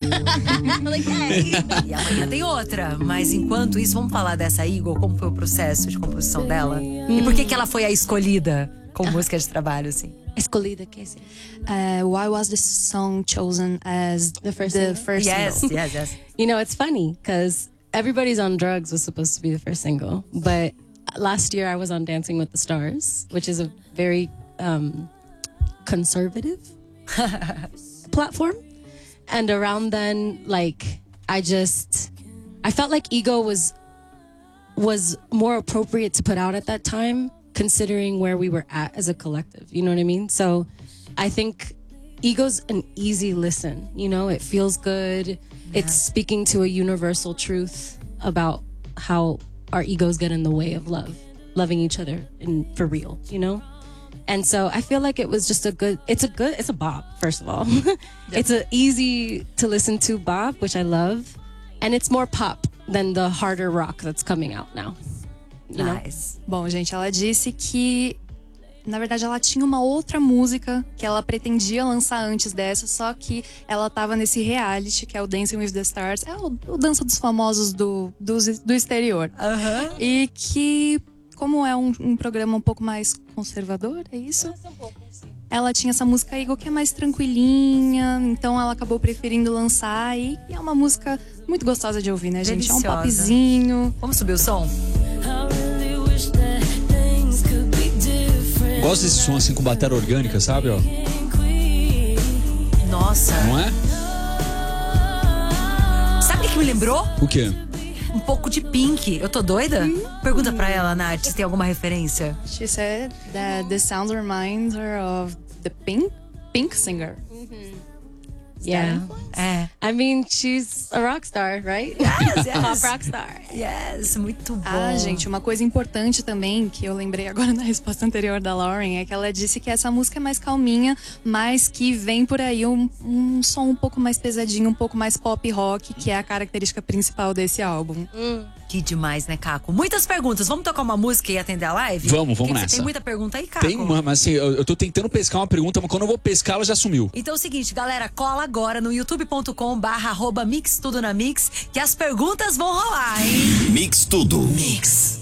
Falei, E amanhã tem outra. Mas enquanto isso, vamos falar dessa Eagle. Como foi o processo de composição dela? E por que ela foi a escolhida como música de trabalho, assim? escolhida, que why was this song chosen as the first Yes, single? yes. You know, it's funny because Everybody's on Drugs was supposed to be the first single, but last year I was on Dancing with the Stars, which is a very conservative platform. And around then, like, I felt like Ego was more appropriate to put out at that time, considering where we were at as a collective. You know what I mean? So I think Ego's an easy listen. You know, it feels good. It's speaking to a universal truth about how our egos get in the way of loving each other for real, you know? And so I feel like it was just it's a bop, first of all. It's an easy to listen to bop, which I love. And it's more pop than the harder rock that's coming out now. You know? Nice. Bom, gente, ela disse que na verdade ela tinha uma outra música que ela pretendia lançar antes dessa, só que ela tava nesse reality que é o Dancing with the Stars, é o Dança dos Famosos do exterior. E que, como é um programa um pouco mais conservador, é isso? Ela tinha essa música Eagle que é mais tranquilinha, então ela acabou preferindo lançar e é uma música muito gostosa de ouvir, né, gente? Deliciosa. É um popzinho. Vamos subir o som? Gosto desse som assim com bateria orgânica, sabe, ó? Nossa. Não é? Sabe o que me lembrou? O quê? Um pouco de Pink. Eu tô doida? Pergunta pra ela, Nath, se tem alguma referência. She said that the sound reminds her of the Pink singer. Yeah. É. I mean, she's a rock star, right? Yes, yes. Pop rock star. Yes, muito bom. Ah, gente, uma coisa importante também, que eu lembrei agora na resposta anterior da Lauren, é que ela disse que essa música é mais calminha, mas que vem por aí um som um pouco mais pesadinho, um pouco mais pop rock, que é a característica principal desse álbum. Que demais, né, Caco? Muitas perguntas. Vamos tocar uma música e atender a live? Vamos Porque nessa. Você tem muita pergunta aí, Caco? Tem uma, mas assim, eu tô tentando pescar uma pergunta, mas quando eu vou pescar, ela já sumiu. Então é o seguinte, galera, cola agora no youtube.com/mix tudo na mix, que as perguntas vão rolar, hein? Mix Tudo. Mix.